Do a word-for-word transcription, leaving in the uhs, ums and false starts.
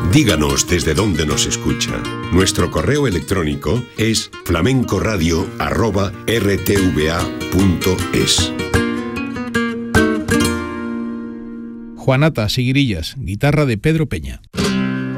Díganos desde dónde nos escucha. Nuestro correo electrónico es flamencoradio arroba r t v a punto es. Juanata Siguirillas, guitarra de Pedro Peña.